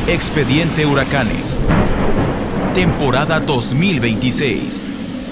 Expediente Huracanes, temporada 2026.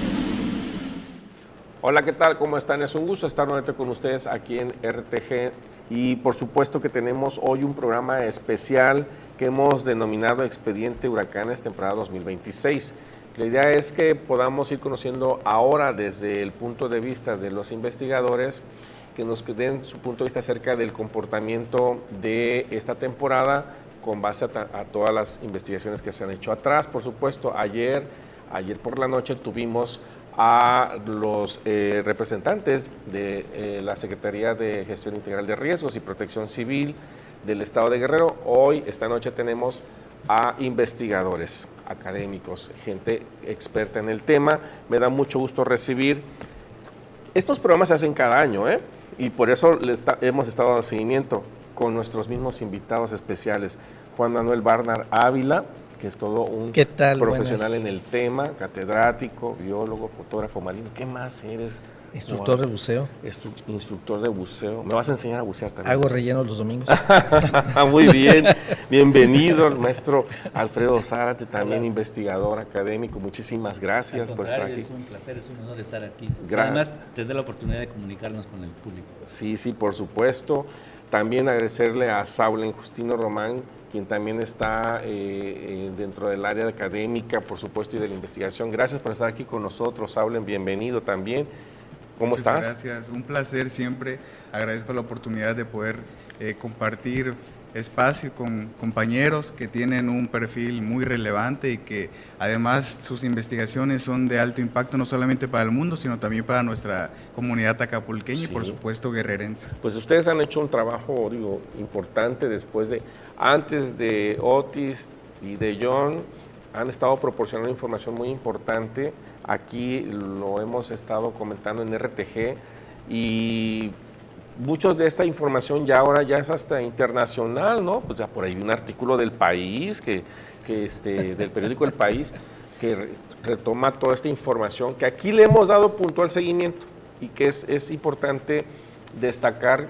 Hola, ¿qué tal? ¿Cómo están? Es un gusto estar nuevamente con ustedes aquí en RTG y por supuesto que tenemos hoy un programa especial que hemos denominado Expediente Huracanes, temporada 2026. La idea es que podamos ir conociendo ahora desde el punto de vista de los investigadores, que nos den su punto de vista acerca del comportamiento de esta temporada con base a todas las investigaciones que se han hecho atrás. Por supuesto, ayer por la noche tuvimos a los representantes de la Secretaría de Gestión Integral de Riesgos y Protección Civil del Estado de Guerrero. Hoy, esta noche, tenemos a investigadores, académicos, gente experta en el tema. Me da mucho gusto recibir. Estos programas se hacen cada año, y por eso hemos estado dando seguimiento con nuestros mismos invitados especiales. Juan Manuel Barnard Ávila, que es todo un profesional en el tema, catedrático, biólogo, fotógrafo marino. ¿Qué más eres? Instructor de buceo. Instructor de buceo. ¿Me vas a enseñar a bucear también? Hago relleno los domingos. Muy bien. Bienvenido, el maestro Alfredo Zárate, también investigador académico. Muchísimas gracias por estar aquí. Es un placer, es un honor estar aquí. Además, tener la oportunidad de comunicarnos con el público. Sí, por supuesto. También agradecerle a Saulen Justino Román, quien también está dentro del área académica, por supuesto, y de la investigación. Gracias por estar aquí con nosotros, Saulen, bienvenido también. ¿Cómo estás? Muchas gracias, un placer siempre. Agradezco la oportunidad de poder compartir espacio con compañeros que tienen un perfil muy relevante y que además sus investigaciones son de alto impacto no solamente para el mundo, sino también para nuestra comunidad acapulqueña y por supuesto guerrerense. Pues ustedes han hecho un trabajo, importante antes de Otis y de John, han estado proporcionando información muy importante. Aquí lo hemos estado comentando en RTG y muchos de esta información ahora ya es hasta internacional, ¿no? Pues ya por ahí un artículo del País, del periódico El País, que retoma toda esta información que aquí le hemos dado puntual seguimiento y que es importante destacar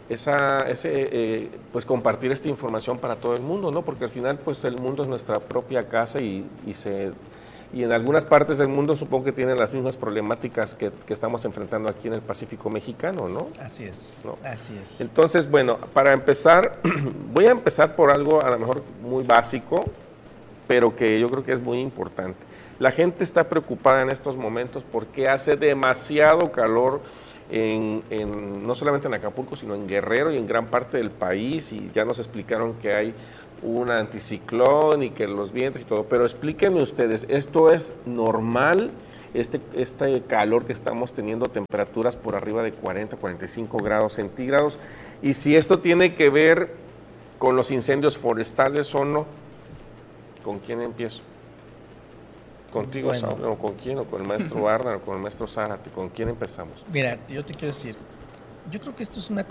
pues compartir esta información para todo el mundo, ¿no? Porque al final pues el mundo es nuestra propia casa y en algunas partes del mundo supongo que tienen las mismas problemáticas que estamos enfrentando aquí en el Pacífico mexicano, ¿no? Así es, ¿no? Así es. Entonces, bueno, para empezar, voy a empezar por algo a lo mejor muy básico, pero que yo creo que es muy importante. La gente está preocupada en estos momentos porque hace demasiado calor no solamente en Acapulco, sino en Guerrero y en gran parte del país, y ya nos explicaron que hay un anticiclón y que los vientos y todo, pero explíquenme ustedes, ¿esto es normal, este calor que estamos teniendo, temperaturas por arriba de 40, 45 grados centígrados, y si esto tiene que ver con los incendios forestales o no? ¿Con quién empiezo? ¿Contigo, bueno, Saúl, o con quién? ¿O con el maestro Barnard o con el maestro Zárate? ¿Con quién empezamos? Mira, yo te quiero decir, yo creo que esto es una